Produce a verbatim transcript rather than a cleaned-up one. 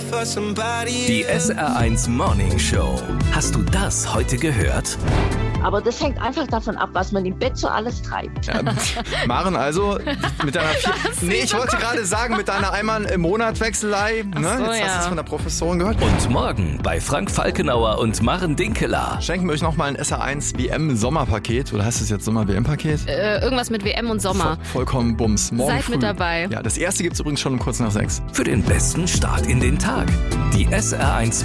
Die S R eins Morning Show. Hast du das heute gehört? Aber das hängt einfach davon ab, was man im Bett so alles treibt. Ja, Maren, also mit deiner vier, nee, ich wollte gerade sagen, mit deiner einmal im Monat Wechselei. Ne? So, Jetzt ja. hast du es von der Professorin gehört. Und morgen bei Frank Falkenauer und Maren Dinkeler. Schenken wir euch nochmal ein S R eins W M-Sommerpaket. Oder heißt es jetzt Sommer-W M-Paket? Äh, irgendwas mit W M und Sommer. Voll, vollkommen Bums. Morgen Seid früh. mit dabei. Ja, das erste gibt es übrigens schon um kurz nach sechs. Für den besten Start in den Tag. Die S R eins